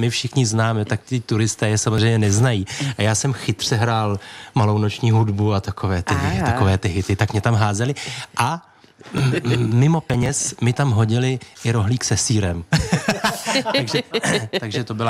my všichni známe, tak ty turisté je samozřejmě neznají. A já jsem chytře hrál Malou noční hudbu a takové ty hity, tak mě tam házeli. A mimo peněz mi tam hodili i rohlík se sýrem. takže to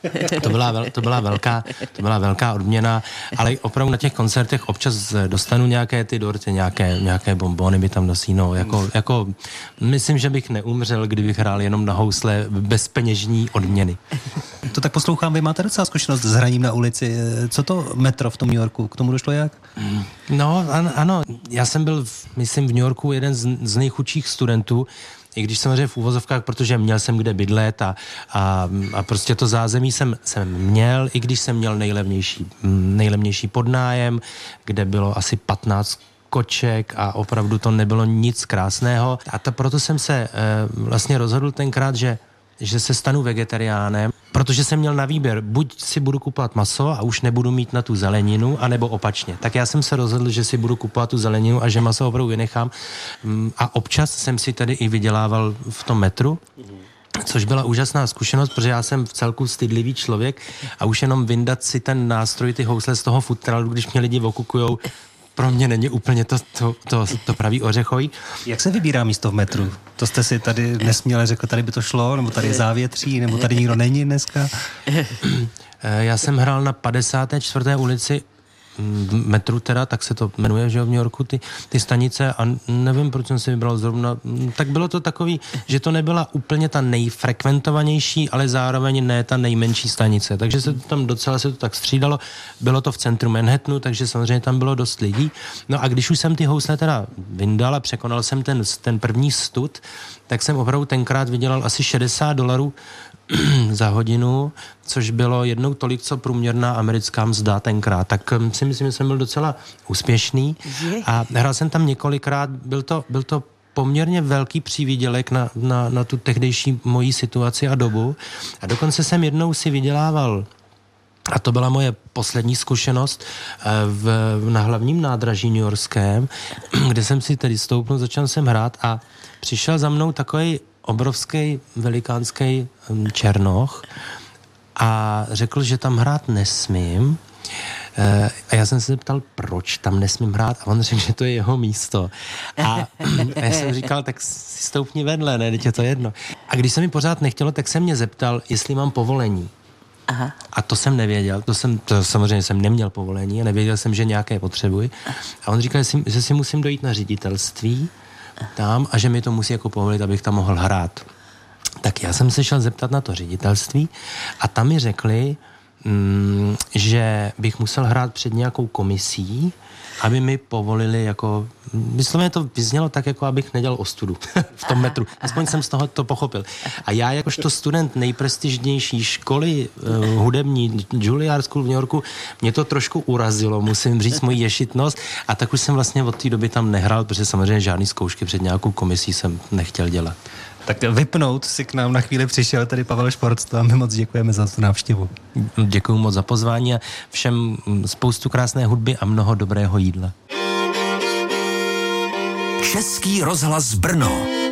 byla velká odměna, ale opravdu na těch koncertech občas dostanu nějaké ty dorty, nějaké bonbony mi tam nosí, no, jako myslím, že bych neumřel, kdybych hrál jenom na housle bez peněžní odměny. To tak poslouchám, vy máte docela zkušenost s hraním na ulici. Co to metro v tom New Yorku? K tomu došlo jak? No, ano. Já jsem byl, myslím, v New Yorku jeden z nejchudších studentů, i když samozřejmě v úvozovkách, protože měl jsem kde bydlet a prostě to zázemí jsem měl, i když jsem měl nejlevnější podnájem, kde bylo asi 15 koček a opravdu to nebylo nic krásného. A proto jsem se vlastně rozhodl tenkrát, že se stanu vegetariánem, protože jsem měl na výběr, buď si budu kupovat maso a už nebudu mít na tu zeleninu, anebo opačně. Tak já jsem se rozhodl, že si budu kupovat tu zeleninu a že maso opravdu vynechám. A občas jsem si tady i vydělával v tom metru, což byla úžasná zkušenost, protože já jsem v celku stydlivý člověk a už jenom vyndat si ten nástroj, ty housle z toho futralu, když mě lidi okukujou, pro mě není úplně to pravý ořechový. Jak se vybírá místo v metru? To jste si tady nesměle řekl, tady by to šlo, nebo tady je závětří, nebo tady nikdo není dneska? Já jsem hrál na 54. ulici v metru teda, tak se to jmenuje, že v New Yorku, ty stanice a nevím, proč jsem si vybral zrovna, tak bylo to takový, že to nebyla úplně ta nejfrekventovanější, ale zároveň ne ta nejmenší stanice, takže se to tam docela se to tak střídalo, bylo to v centru Manhattanu, takže samozřejmě tam bylo dost lidí, no a když už jsem ty housle teda vyndal a překonal jsem ten první stud, tak jsem opravdu tenkrát vydělal asi $60 za hodinu, což bylo jednou tolik, co průměrná americká mzda tenkrát. Tak si myslím, že jsem byl docela úspěšný a hrál jsem tam několikrát, byl to poměrně velký přívydělek na tu tehdejší moji situaci a dobu. A dokonce jsem jednou si vydělával, a to byla moje poslední zkušenost na hlavním nádraží newyorském, kde jsem si tedy stoupnul, začal jsem hrát a přišel za mnou takový obrovský, velikánský černoch a řekl, že tam hrát nesmím. A já jsem se zeptal, proč tam nesmím hrát a on řekl, že to je jeho místo. A já jsem říkal, tak si stoupni vedle, ne, teď je to jedno. A když se mi pořád nechtělo, tak se mě zeptal, jestli mám povolení. Aha. A to jsem nevěděl, to samozřejmě jsem neměl povolení a nevěděl jsem, že nějaké potřebuji. A on říkal, že si musím dojít na ředitelství tam a že mi to musí jako povolit, abych tam mohl hrát. Tak já jsem se šel zeptat na to ředitelství a tam mi řekli, že bych musel hrát před nějakou komisí, aby mi povolili jako... Vysloveně to vyznělo tak, jako abych nedělal ostudu v tom metru. Aspoň jsem z toho to pochopil. A já jakožto student nejprestižnější školy hudební Juilliard School v New Yorku, mě to trošku urazilo, musím říct moji ješitnost a tak už jsem vlastně od té doby tam nehrál, protože samozřejmě žádný zkoušky před nějakou komisí jsem nechtěl dělat. Tak vypnout si k nám na chvíli přišel tady Pavel Šporc, a my moc děkujeme za tu návštěvu. Děkuju moc za pozvání a všem spoustu krásné hudby a mnoho dobrého jídla. Český rozhlas Brno.